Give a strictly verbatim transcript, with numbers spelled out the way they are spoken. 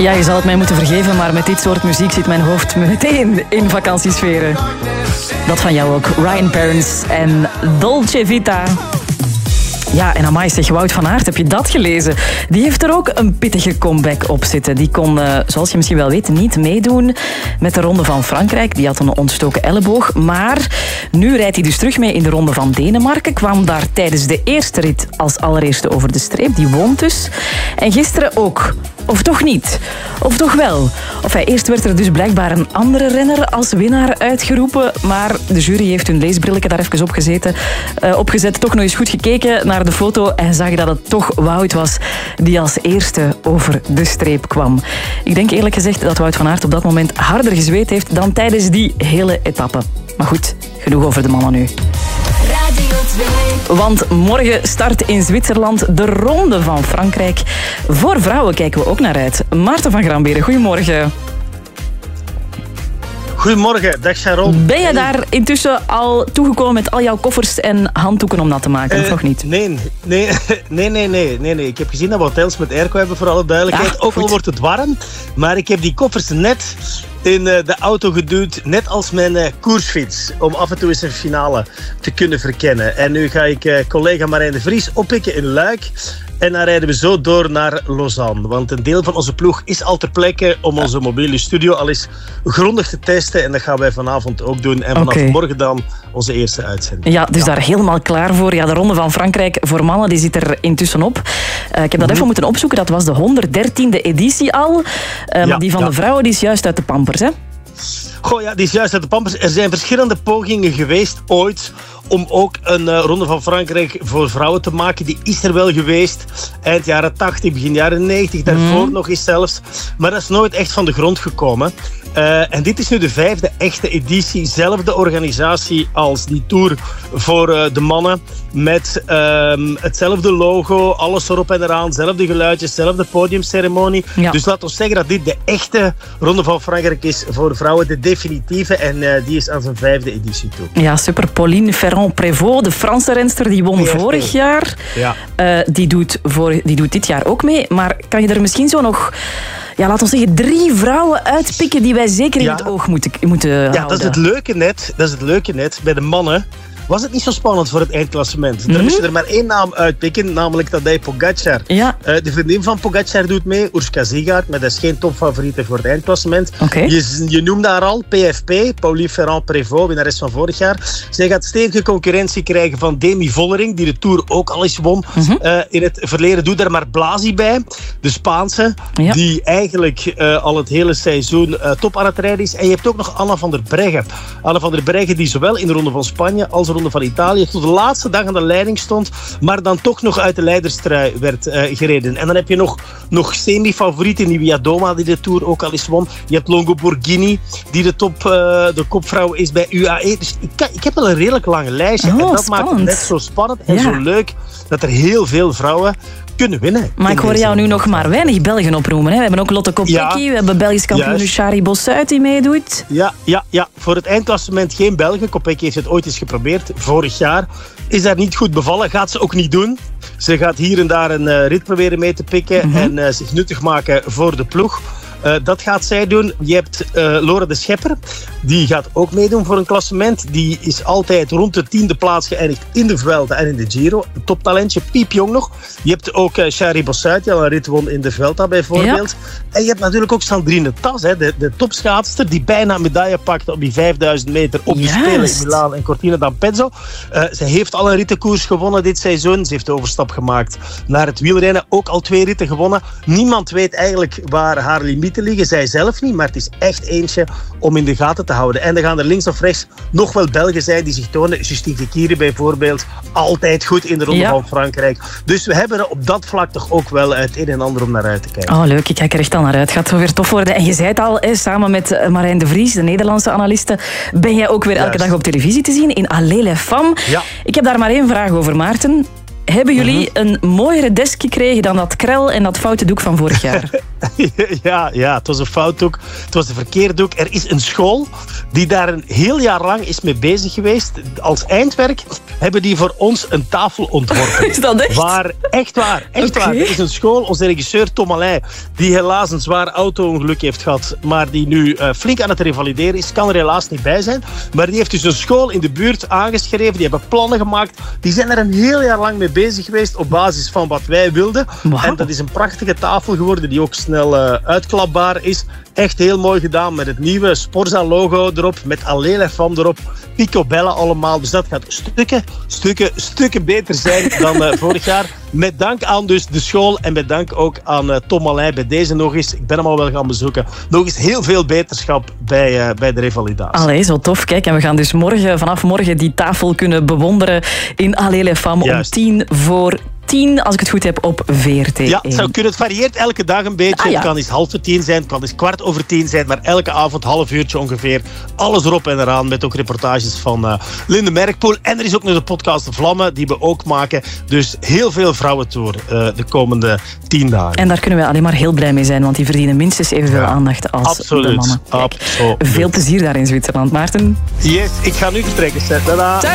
Ja, je zal het mij moeten vergeven, maar met dit soort muziek zit mijn hoofd meteen in vakantiesferen. Dat van jou ook. Ryan Parents en Dolce Vita. Ja, en amai, zeg, Wout van Aert, heb je dat gelezen? Die heeft er ook een pittige comeback op zitten. Die kon, uh, zoals je misschien wel weet, niet meedoen met de Ronde van Frankrijk. Die had een ontstoken elleboog. Maar nu rijdt hij dus terug mee in de Ronde van Denemarken. Kwam daar tijdens de eerste rit als allereerste over de streep. Die won dus. En gisteren ook. Of toch niet? Of toch wel? Of hij, eerst werd er dus blijkbaar een andere renner als winnaar uitgeroepen. Maar de jury heeft hun leesbrilletje daar even opgezeten, uh, opgezet. Toch nog eens goed gekeken naar de foto en zag dat het toch Wout was die als eerste over de streep kwam. Ik denk eerlijk gezegd dat Wout van Aert op dat moment harder gezweet heeft dan tijdens die hele etappe. Maar goed, genoeg over de mannen nu. Radio twee. Want morgen start in Zwitserland de Ronde van Frankrijk. Voor vrouwen kijken we ook naar uit. Maarten van Gramberen, goedemorgen. Goedemorgen, dag Sharon. Ben je daar intussen al toegekomen met al jouw koffers en handdoeken om nat te maken, uh, of nog niet? Nee, nee, nee, nee, nee, nee, nee. Ik heb gezien dat we hotels met airco hebben, voor alle duidelijkheid. Ja, ook al wordt het warm, maar ik heb die koffers net in de auto geduwd, net als mijn uh, koersfiets, om af en toe eens een finale te kunnen verkennen. En nu ga ik uh, collega Marijn de Vries oppikken in Luik. En dan rijden we zo door naar Lausanne. Want een deel van onze ploeg is al ter plekke om onze mobiele studio al eens grondig te testen. En dat gaan wij vanavond ook doen. En vanaf okay. morgen dan onze eerste uitzending. Ja, dus ja. daar helemaal klaar voor. Ja, de Ronde van Frankrijk voor mannen die zit er intussen op. Uh, ik heb dat mm-hmm. even moeten opzoeken. Dat was de honderddertiende editie al. Um, ja, die van ja. de vrouwen die is juist uit de Pampers, hè? Goh, ja, die is juist uit de Pampers. Er zijn verschillende pogingen geweest ooit om ook een uh, Ronde van Frankrijk voor vrouwen te maken. Die is er wel geweest. Eind jaren tachtig, begin jaren negentig. Daarvoor mm. nog eens zelfs. Maar dat is nooit echt van de grond gekomen. Uh, en dit is nu de vijfde echte editie. Zelfde organisatie als die Tour voor uh, de mannen. Met uh, hetzelfde logo. Alles erop en eraan. Zelfde geluidjes. Zelfde podiumceremonie. Ja. Dus laat ons zeggen dat dit de echte Ronde van Frankrijk is voor de vrouwen. De definitieve. En uh, die is aan zijn vijfde editie toe. Ja, super. Pauline Ferrand-Prévot, de Franse renster, die won P F P. Vorig jaar. Ja. Uh, die, doet voor, die doet dit jaar ook mee. Maar kan je er misschien zo nog... Ja, laten we zeggen, drie vrouwen uitpikken die wij zeker in ja. het oog moeten, moeten ja, houden. Ja, dat is het leuke net. Dat is het leuke net. Bij de mannen was het niet zo spannend voor het eindklassement. Mm-hmm. Dan moest je er maar één naam uitpikken, namelijk Tadej Pogacar. Ja. Uh, de vriendin van Pogacar doet mee, Urška Zigaard, maar dat is geen topfavoriete voor het eindklassement. Okay. Je, je noemde haar al, P F P, Pauline Ferrand-Prévot, winnares van vorig jaar. Zij gaat stevige concurrentie krijgen van Demi Vollering, die de Tour ook al eens won. Mm-hmm. Uh, in het verleden doet er maar Blasi bij, de Spaanse, ja. die eigenlijk uh, al het hele seizoen uh, top aan het rijden is. En je hebt ook nog Anna van der Breggen. Anna van der Breggen die zowel in de Ronde van Spanje als de Ronde van Italië tot de laatste dag aan de leiding stond, maar dan toch nog uit de leiderstrui werd uh, gereden. En dan heb je nog, nog semi-favorieten, Nivea Doma, die de Tour ook al eens won. Je hebt Longo Borghini, die de, top, uh, de kopvrouw is bij U A E. Dus ik, ik heb wel een redelijk lang lijstje. Oh, en dat spannend. Maakt het net zo spannend en ja. zo leuk dat er heel veel vrouwen kunnen winnen. Maar ik hoor jou nu nog maar weinig Belgen oproemen. Hè? We hebben ook Lotte Kopecky, ja. we hebben Belgisch kampioen Shari Bossuit die meedoet. Ja, ja, ja, voor het eindklassement geen Belgen. Kopecky heeft het ooit eens geprobeerd, vorig jaar. Is daar niet goed bevallen, gaat ze ook niet doen. Ze gaat hier en daar een uh, rit proberen mee te pikken mm-hmm. en uh, zich nuttig maken voor de ploeg. Uh, dat gaat zij doen. Je hebt uh, Laura de Schepper. Die gaat ook meedoen voor een klassement. Die is altijd rond de tiende plaats geëindigd in de Vuelta en in de Giro. Een toptalentje, piepjong nog. Je hebt ook uh, Shari Bossuit, die al een rit won in de Vuelta bijvoorbeeld. Ja. En je hebt natuurlijk ook Sandrine Tas, hè, de, de topschaatster, die bijna een medaille pakte op die vijfduizend meter op de Spelen in Milaan en Cortina d'Ampezzo. Uh, ze heeft al een rittenkoers gewonnen dit seizoen. Ze heeft de overstap gemaakt naar het wielrennen. Ook al twee ritten gewonnen. Niemand weet eigenlijk waar haar limieten liggen. Zij zelf niet, maar het is echt eentje om in de gaten te houden. En er gaan er links of rechts nog wel Belgen zijn die zich tonen. Justine Kekiri bijvoorbeeld, altijd goed in de Ronde ja. van Frankrijk. Dus we hebben er op dat vlak toch ook wel het een en ander om naar uit te kijken. Oh, leuk. Ik kijk er echt al naar uit. Het gaat zo weer tof worden. En je zei het al, hè, samen met Marijn de Vries, de Nederlandse analiste, ben jij ook weer elke Juist. dag op televisie te zien in Allez les Femmes. Ja. Ik heb daar maar één vraag over, Maarten. hebben jullie een mooiere desk gekregen dan dat krel en dat foute doek van vorig jaar? Ja, ja, het was een foutdoek. Het was een verkeerd doek. Er is een school die daar een heel jaar lang is mee bezig geweest. Als eindwerk hebben die voor ons een tafel ontworpen. Is dat echt? Waar, echt waar, echt Okay. waar. Er is een school, onze regisseur Tom Alij, die helaas een zwaar auto-ongeluk heeft gehad, maar die nu uh, flink aan het revalideren is, kan er helaas niet bij zijn. Maar die heeft dus een school in de buurt aangeschreven. Die hebben plannen gemaakt. Die zijn er een heel jaar lang mee bezig geweest op basis van wat wij wilden. Wow. En dat is een prachtige tafel geworden die ook snel uh, uitklapbaar is. Echt heel mooi gedaan met het nieuwe Sporza-logo erop, met Allez Femme erop, picobellen allemaal. Dus dat gaat stukken, stukken, stukken beter zijn dan uh, vorig jaar. Met dank aan dus de school en met dank ook aan uh, Tom Alij bij deze nog eens. Ik ben hem al wel gaan bezoeken. Nog eens heel veel beterschap bij, uh, bij de revalidatie. Allee, zo tof. Kijk, en we gaan dus morgen, vanaf morgen die tafel kunnen bewonderen in Allez les Femmes om tien voor tien, als ik het goed heb, op V R T één. Ja, het zou kunnen. Het varieert elke dag een beetje. Ah, ja. Het kan eens half voor tien zijn, het kan eens kwart over tien zijn, maar elke avond half uurtje ongeveer. Alles erop en eraan, met ook reportages van uh, Linde Merkpoel. En er is ook nog de podcast Vlammen, die we ook maken. Dus heel veel vrouwentour uh, de komende tien dagen. En daar kunnen we alleen maar heel blij mee zijn, want die verdienen minstens evenveel Ja, aandacht als absoluut, de mannen. Kijk, absoluut. veel plezier daar in Zwitserland, Maarten. Yes, ik ga nu vertrekken. Tada!